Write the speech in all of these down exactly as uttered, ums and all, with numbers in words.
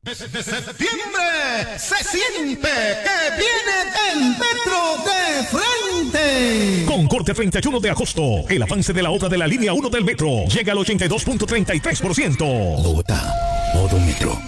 De septiembre se siente que viene el metro de frente. Con corte treinta y uno de agosto, el avance de la obra de la línea uno del metro llega al ochenta y dos punto treinta y tres por ciento. Bogotá, modo metro.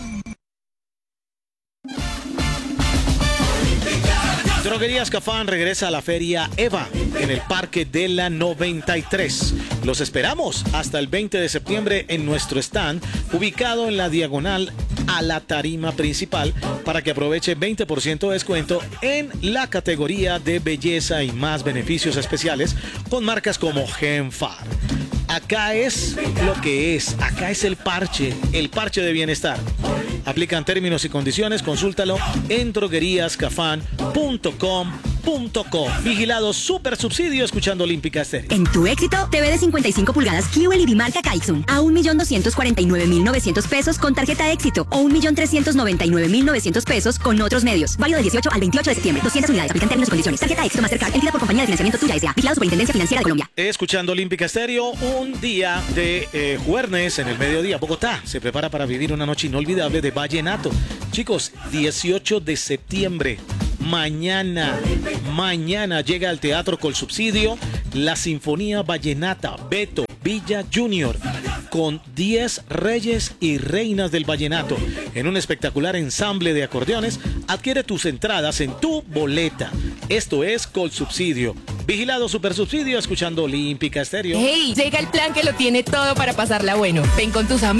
Droguerías Cafán regresa a la feria EVA en el Parque de la noventa y tres. Los esperamos hasta el veinte de septiembre en nuestro stand, ubicado en la diagonal a la tarima principal, para que aproveche veinte por ciento de descuento en la categoría de belleza y más beneficios especiales con marcas como Genfar. Acá es lo que es, acá es el parche, el parche de bienestar. Aplican términos y condiciones, consúltalo en droguerías cafán punto com punto co. Vigilado Super Subsidio, escuchando Olímpica Estéreo. En tu éxito, T V de cincuenta y cinco pulgadas Kiwel y Bimarca Kaixun a un millón doscientos cuarenta y nueve mil novecientos pesos con tarjeta éxito o un millón trescientos noventa y nueve mil novecientos pesos con otros medios. Válido del dieciocho al veintiocho de septiembre. doscientas unidades. Aplican términos y condiciones. Tarjeta éxito Mastercard, emitida por compañía de financiamiento Tuya S A. Vigilado Superintendencia Financiera de Colombia. Escuchando Olímpica Estéreo, un día de eh, jueves en el mediodía. Bogotá se prepara para vivir una noche inolvidable de vallenato. Chicos, dieciocho de septiembre. Mañana, mañana llega al Teatro Colsubsidio la Sinfonía Vallenata Beto Villa Junior con diez reyes y reinas del vallenato en un espectacular ensamble de acordeones. Adquiere tus entradas en tu boleta. Esto es Colsubsidio. Vigilado Super Subsidio, escuchando Olímpica Estéreo. Hey, llega el plan que lo tiene todo para pasarla bueno. Ven con tus amigos.